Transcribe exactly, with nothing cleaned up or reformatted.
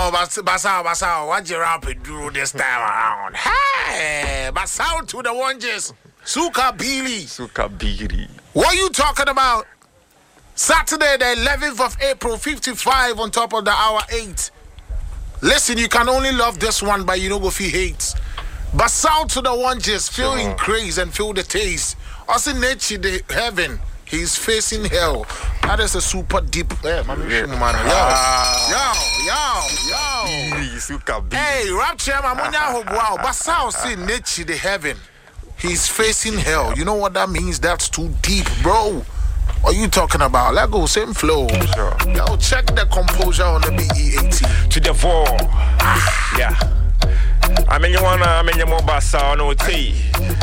No, Bas Basao, Basao, what you rap do this time around? Hey, Basao to the ones. Suka Billy. Suka Billy. What are you talking about? Saturday, the eleventh of April, fifty-five on top of the hour eight. Listen, you can only love this one, but you know if he hates. Basao to the ones, feel in craze and feel the taste. Also, nature, the heaven. He's facing hell. That is a super deep. Hey, man, yo, yo, yo, yo. Hey, Rapture, I'm wow. Basao say nature, the heaven. He's facing hell. You know what that means? That's too deep, bro. What are you talking about? Let go, same flow. Sure. Yo, check the composure on the B E A T. To the four. Yeah. I mean, you wanna, I mean, you more Basao, no tea.